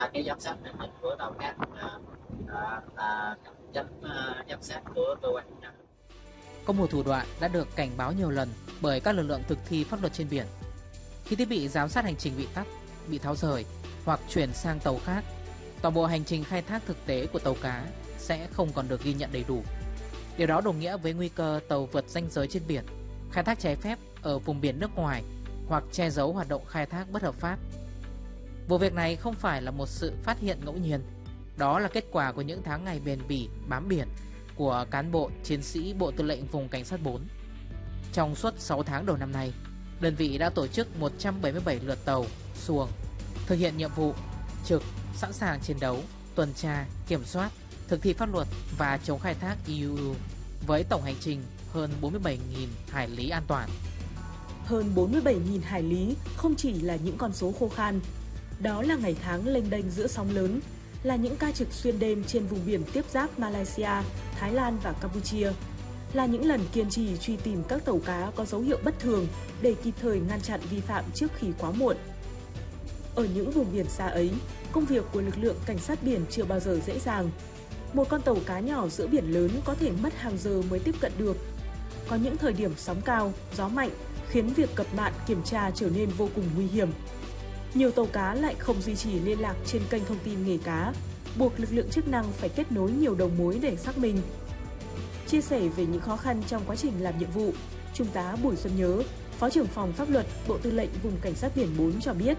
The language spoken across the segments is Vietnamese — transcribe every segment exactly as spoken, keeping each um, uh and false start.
cái giám sát hành trình của tàu cá là là giám giám sát của cơ quan chức năng. Có một thủ đoạn đã được cảnh báo nhiều lần bởi các lực lượng thực thi pháp luật trên biển. Khi thiết bị giám sát hành trình bị tắt, bị tháo rời hoặc chuyển sang tàu khác, toàn bộ hành trình khai thác thực tế của tàu cá sẽ không còn được ghi nhận đầy đủ. Điều đó đồng nghĩa với nguy cơ tàu vượt ranh giới trên biển, khai thác trái phép ở vùng biển nước ngoài hoặc che giấu hoạt động khai thác bất hợp pháp. Vụ việc này không phải là một sự phát hiện ngẫu nhiên. Đó là kết quả của những tháng ngày bền bỉ bám biển của cán bộ chiến sĩ Bộ Tư lệnh Vùng Cảnh sát bốn. Trong suốt sáu tháng đầu năm nay, đơn vị đã tổ chức một trăm bảy mươi bảy lượt tàu, xuồng thực hiện nhiệm vụ trực, sẵn sàng chiến đấu, tuần tra, kiểm soát, thực thi pháp luật và chống khai thác i u u với tổng hành trình hơn bốn mươi bảy nghìn hải lý an toàn. Hơn bốn mươi bảy nghìn hải lý không chỉ là những con số khô khan. Đó là ngày tháng lênh đênh giữa sóng lớn, là những ca trực xuyên đêm trên vùng biển tiếp giáp Malaysia, Thái Lan và Campuchia, là những lần kiên trì truy tìm các tàu cá có dấu hiệu bất thường để kịp thời ngăn chặn vi phạm trước khi quá muộn. Ở những vùng biển xa ấy, công việc của lực lượng cảnh sát biển chưa bao giờ dễ dàng. Một con tàu cá nhỏ giữa biển lớn có thể mất hàng giờ mới tiếp cận được. Có những thời điểm sóng cao, gió mạnh khiến việc cập mạn kiểm tra trở nên vô cùng nguy hiểm. Nhiều tàu cá lại không duy trì liên lạc trên kênh thông tin nghề cá, buộc lực lượng chức năng phải kết nối nhiều đầu mối để xác minh. Chia sẻ về những khó khăn trong quá trình làm nhiệm vụ, Trung tá Bùi Xuân Nhớ, Phó trưởng phòng pháp luật Bộ Tư lệnh Vùng Cảnh sát biển bốn cho biết.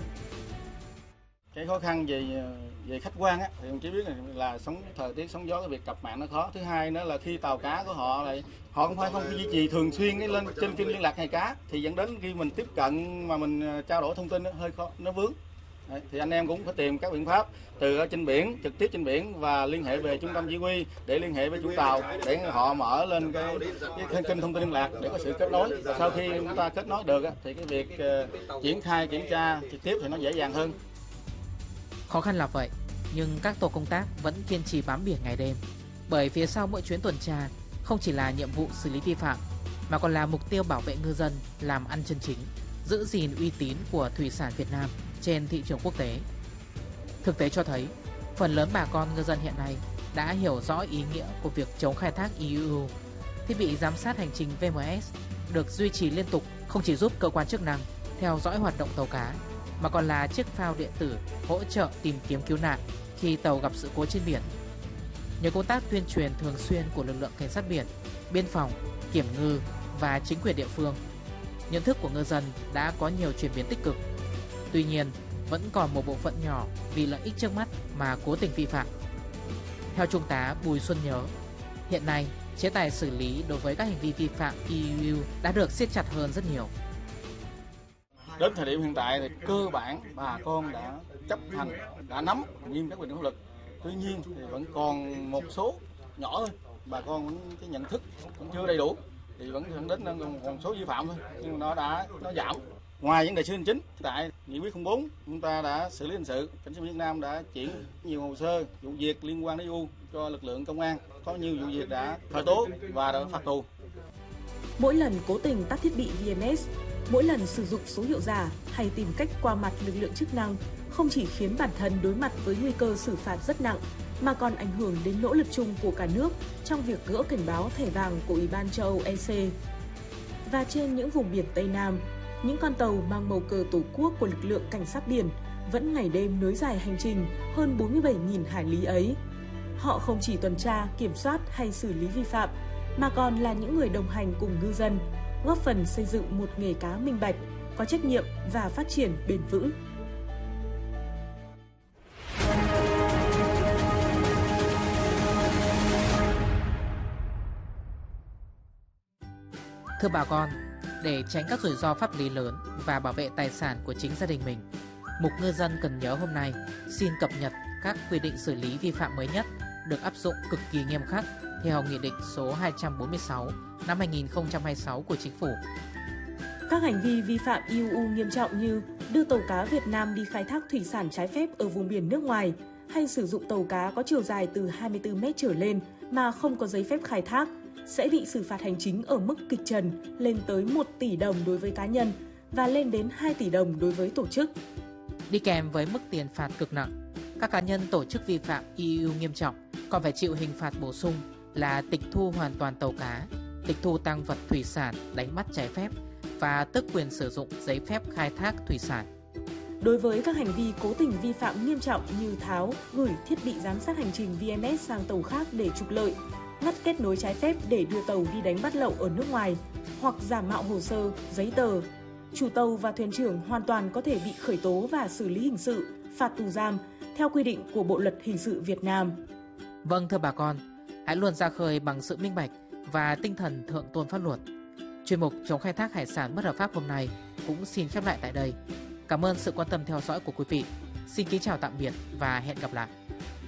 Cái khó khăn về về khách quan á, thì ông chỉ biết là, là sóng thời tiết sóng gió, cái việc cập mạng nó khó. Thứ hai nữa là khi tàu cá của họ lại họ không phải không duy trì thường xuyên cái lên trên kênh liên lạc nghề cá, thì dẫn đến khi mình tiếp cận mà mình trao đổi thông tin nó hơi khó, nó vướng. Đấy, thì anh em cũng phải tìm các biện pháp từ ở trên biển, trực tiếp trên biển và liên hệ về trung tâm chỉ huy để liên hệ với chủ tàu để họ mở lên cái, cái kênh thông tin liên lạc để có sự kết nối. Sau khi chúng ta kết nối được thì cái việc uh, triển khai kiểm tra trực tiếp thì nó dễ dàng hơn. Khó khăn là vậy, nhưng các tổ công tác vẫn kiên trì bám biển ngày đêm. Bởi phía sau mỗi chuyến tuần tra không chỉ là nhiệm vụ xử lý vi phạm, mà còn là mục tiêu bảo vệ ngư dân làm ăn chân chính, giữ gìn uy tín của thủy sản Việt Nam trên thị trường quốc tế. Thực tế cho thấy, phần lớn bà con ngư dân hiện nay đã hiểu rõ ý nghĩa của việc chống khai thác i u u. Thiết bị giám sát hành trình vê em ét được duy trì liên tục không chỉ giúp cơ quan chức năng theo dõi hoạt động tàu cá, mà còn là chiếc phao điện tử hỗ trợ tìm kiếm cứu nạn khi tàu gặp sự cố trên biển. Nhờ công tác tuyên truyền thường xuyên của lực lượng cảnh sát biển, biên phòng, kiểm ngư và chính quyền địa phương, nhận thức của ngư dân đã có nhiều chuyển biến tích cực. Tuy nhiên, vẫn còn một bộ phận nhỏ vì lợi ích trước mắt mà cố tình vi phạm. Theo Trung tá Bùi Xuân Nhớ, hiện nay chế tài xử lý đối với các hành vi vi phạm i u u đã được siết chặt hơn rất nhiều. Đến thời điểm hiện tại thì cơ bản bà con đã chấp hành, đã nắm nghiêm các quy định pháp luật. Tuy nhiên thì vẫn còn một số nhỏ thôi, bà con vẫn cái nhận thức cũng chưa đầy đủ, thì vẫn dẫn đến còn số vi phạm thôi, nhưng mà nó đã nó giảm. Ngoài vấn đề xử lý hành chính, tại nghị quyết không bốn chúng ta đã xử lý hình sự, cảnh sát Việt Nam đã chuyển nhiều hồ sơ vụ việc liên quan đến i u cho lực lượng công an, có nhiều vụ việc đã khởi tố và đã phạt tù. Mỗi lần cố tình tắt thiết bị vê em ét, mỗi lần sử dụng số hiệu giả hay tìm cách qua mặt lực lượng chức năng không chỉ khiến bản thân đối mặt với nguy cơ xử phạt rất nặng, mà còn ảnh hưởng đến nỗ lực chung của cả nước trong việc gỡ cảnh báo thẻ vàng của Ủy ban châu Âu e xê. Và trên những vùng biển Tây Nam, những con tàu mang màu cờ Tổ quốc của lực lượng cảnh sát biển vẫn ngày đêm nối dài hành trình hơn bốn mươi bảy nghìn hải lý ấy. Họ không chỉ tuần tra, kiểm soát hay xử lý vi phạm, mà còn là những người đồng hành cùng ngư dân, góp phần xây dựng một nghề cá minh bạch, có trách nhiệm và phát triển bền vững. Thưa bà con, để tránh các rủi ro pháp lý lớn và bảo vệ tài sản của chính gia đình mình, Mục Ngư dân cần nhớ hôm nay xin cập nhật các quy định xử lý vi phạm mới nhất được áp dụng cực kỳ nghiêm khắc theo Nghị định số hai trăm bốn mươi sáu năm hai nghìn không trăm hai mươi sáu của Chính phủ. Các hành vi vi phạm i u u nghiêm trọng như đưa tàu cá Việt Nam đi khai thác thủy sản trái phép ở vùng biển nước ngoài hay sử dụng tàu cá có chiều dài từ hai mươi tư mét trở lên mà không có giấy phép khai thác sẽ bị xử phạt hành chính ở mức kịch trần lên tới một tỷ đồng đối với cá nhân và lên đến hai tỷ đồng đối với tổ chức. Đi kèm với mức tiền phạt cực nặng, Các cá nhân tổ chức vi phạm i u nghiêm trọng còn phải chịu hình phạt bổ sung là tịch thu hoàn toàn tàu cá, tịch thu tang vật thủy sản đánh bắt trái phép và tước quyền sử dụng giấy phép khai thác thủy sản. Đối với các hành vi cố tình vi phạm nghiêm trọng như tháo, gửi thiết bị giám sát hành trình vê em ét sang tàu khác để trục lợi, ngắt kết nối trái phép để đưa tàu đi đánh bắt lậu ở nước ngoài, hoặc giả mạo hồ sơ, giấy tờ, chủ tàu và thuyền trưởng hoàn toàn có thể bị khởi tố và xử lý hình sự, phạt tù giam theo quy định của Bộ luật hình sự Việt Nam. Vâng, thưa bà con, hãy luôn ra khơi bằng sự minh bạch và tinh thần thượng tôn pháp luật. Chuyên mục chống khai thác hải sản bất hợp pháp hôm nay cũng xin khép lại tại đây. Cảm ơn sự quan tâm theo dõi của quý vị. Xin kính chào tạm biệt và hẹn gặp lại.